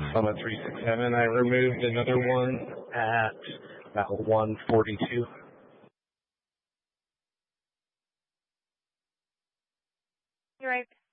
Summit 367. I removed another one at about 1:42. You're right.